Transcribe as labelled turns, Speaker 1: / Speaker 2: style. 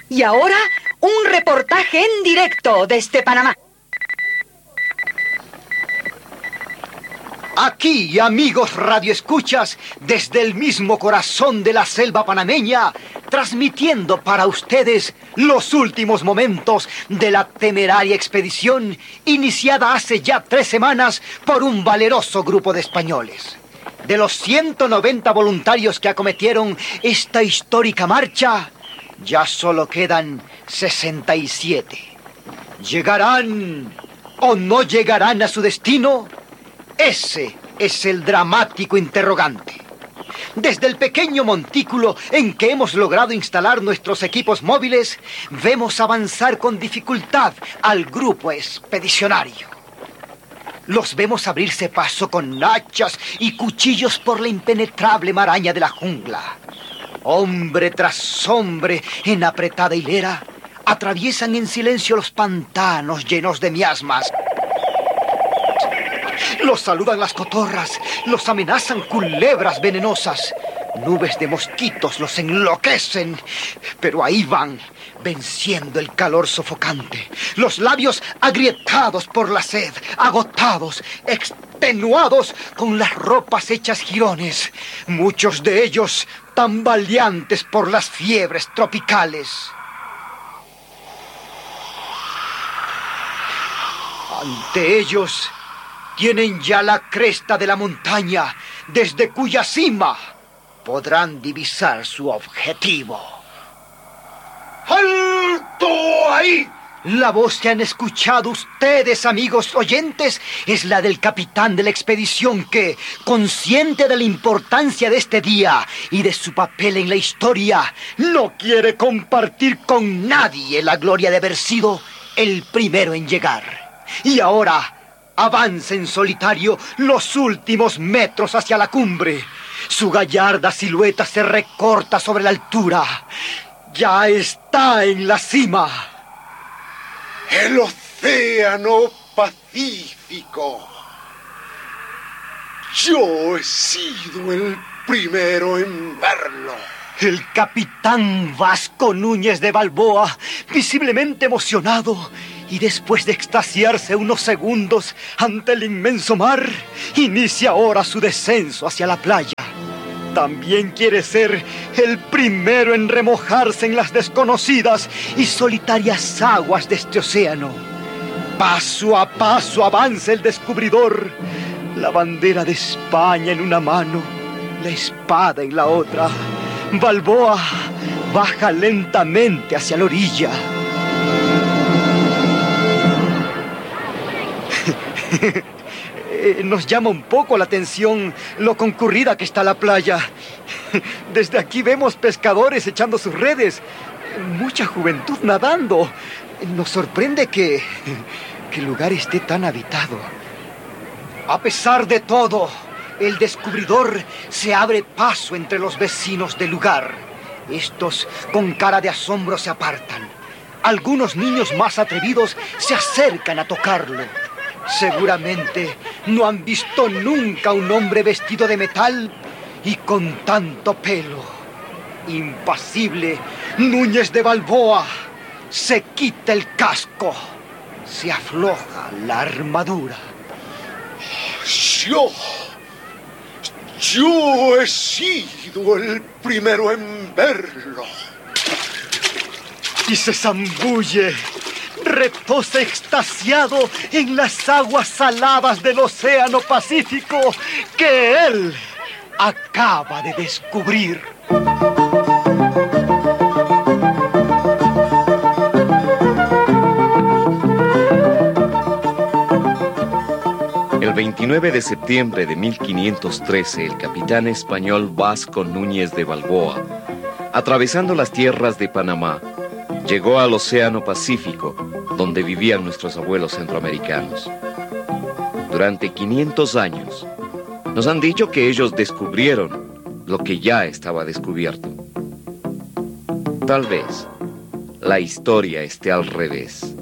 Speaker 1: Y ahora, un reportaje en directo desde Panamá.
Speaker 2: Aquí, amigos radioescuchas, desde el mismo corazón de la selva panameña, transmitiendo para ustedes los últimos momentos de la temeraria expedición iniciada hace ya 3 semanas por un valeroso grupo de españoles. De los 190 voluntarios que acometieron esta histórica marcha, ya solo quedan 67. ¿Llegarán o no llegarán a su destino? Ese es el dramático interrogante. Desde el pequeño montículo en que hemos logrado instalar nuestros equipos móviles, vemos avanzar con dificultad al grupo expedicionario. Los vemos abrirse paso con hachas y cuchillos por la impenetrable maraña de la jungla. Hombre tras hombre, en apretada hilera, atraviesan en silencio los pantanos llenos de miasmas. Los saludan las cotorras, los amenazan culebras venenosas. Nubes de mosquitos los enloquecen, pero ahí van, venciendo el calor sofocante. Los labios agrietados por la sed, agotados, extenuados, con las ropas hechas jirones. Muchos de ellos tambaleantes por las fiebres tropicales. Ante ellos tienen ya la cresta de la montaña, desde cuya cima podrán divisar su objetivo. ¡Alto ahí! La voz que han escuchado ustedes, amigos oyentes, es la del capitán de la expedición que, consciente de la importancia de este día y de su papel en la historia, no quiere compartir con nadie la gloria de haber sido el primero en llegar. Y ahora avanza en solitario los últimos metros hacia la cumbre. Su gallarda silueta se recorta sobre la altura. Ya está en la cima.
Speaker 3: El Océano Pacífico. Yo he sido el primero en verlo.
Speaker 2: El capitán Vasco Núñez de Balboa, visiblemente emocionado, y después de extasiarse unos segundos ante el inmenso mar, inicia ahora su descenso hacia la playa. También quiere ser el primero en remojarse en las desconocidas y solitarias aguas de este océano. Paso a paso avanza el descubridor, la bandera de España en una mano, la espada en la otra. Balboa baja lentamente hacia la orilla. Nos llama un poco la atención lo concurrida que está la playa. Desde aquí vemos pescadores echando sus redes, mucha juventud nadando. Nos sorprende que el lugar esté tan habitado. A pesar de todo, el descubridor se abre paso entre los vecinos del lugar. Estos, con cara de asombro, se apartan. Algunos niños más atrevidos se acercan a tocarlo. Seguramente no han visto nunca un hombre vestido de metal y con tanto pelo. Impasible, Núñez de Balboa se quita el casco, se afloja la armadura.
Speaker 3: Yo he sido el primero en verlo.
Speaker 2: Y se zambulle, reposa extasiado en las aguas saladas del Océano Pacífico que él acaba de descubrir.
Speaker 4: El 29 de septiembre de 1513, el capitán español Vasco Núñez de Balboa, atravesando las tierras de Panamá, llegó al Océano Pacífico, donde vivían nuestros abuelos centroamericanos. Durante 500 años, nos han dicho que ellos descubrieron lo que ya estaba descubierto. Tal vez la historia esté al revés.